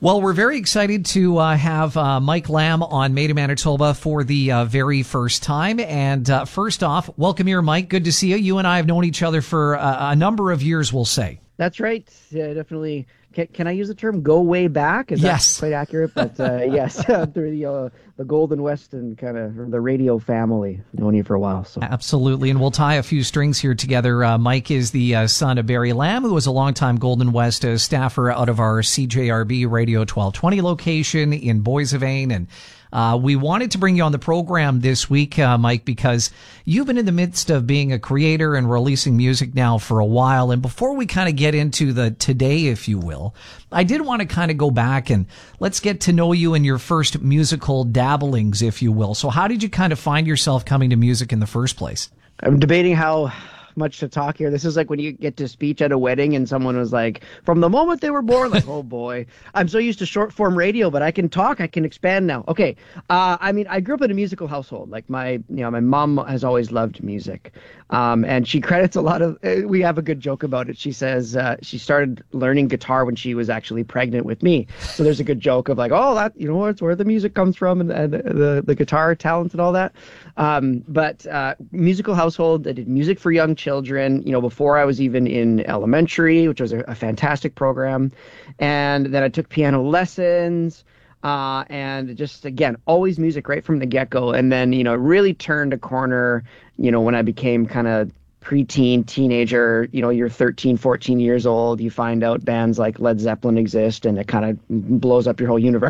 Well, we're very excited to have Mike Lamb on Made in Manitoba for the very first time. And first off, welcome here, Mike. Good to see you. You and I have known each other for a number of years, we'll say. That's right. Yeah, definitely. Can I use the term "go way back"? Is yes, that quite accurate? But yes, through the Golden West and kind of the radio family, known you for a while. So absolutely, and we'll tie a few strings here together. Mike is the son of Barry Lamb, who was a longtime Golden West staffer out of our CJRB Radio 1220 location in Boissevain, and we wanted to bring you on the program this week, Mike, because you've been in the midst of being a creator and releasing music now for a while. And before we kind of get into the today, if you will, I did want to kind of go back and let's get to know you in your first musical dabblings, if you will. So how did you kind of find yourself coming to music in the first place? I'm debating how much to talk here. This is like when you get to speech at a wedding and someone was like, from the moment they were born, like, oh boy, I'm so used to short form radio, but I can talk, I can expand now. Okay. I grew up in a musical household. Like my mom has always loved music. And she credits a lot of, we have a good joke about it. She says, she started learning guitar when she was actually pregnant with me. So there's a good joke of like, oh, that, it's where the music comes from and the guitar talent and all that. But musical household, I did music for young children, before I was even in elementary, which was a fantastic program. And then I took piano lessons, and just, again, always music right from the get-go. And then, really turned a corner, when I became kind of preteen, teenager, you're 13, 14 years old, you find out bands like Led Zeppelin exist and it kind of blows up your whole universe.